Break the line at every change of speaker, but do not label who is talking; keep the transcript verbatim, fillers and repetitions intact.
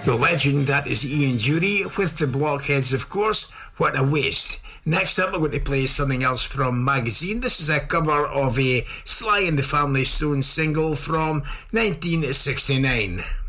The legend, that is Ian Dury, with the Blockheads, of course. What a waste. Next up, I'm going to play something else from Magazine. This is a cover of a Sly and the Family Stone single from nineteen sixty-nine.